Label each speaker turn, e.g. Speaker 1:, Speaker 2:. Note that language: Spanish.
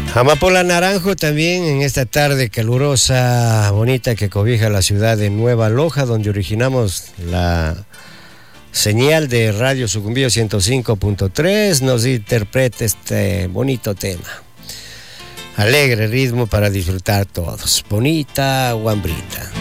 Speaker 1: Amapola Naranjo también en esta tarde calurosa, bonita que cobija la ciudad de Nueva Loja, donde originamos la señal de Radio Sucumbíos 105.3, nos interpreta este bonito tema. Alegre ritmo para disfrutar todos. Bonita guambrita.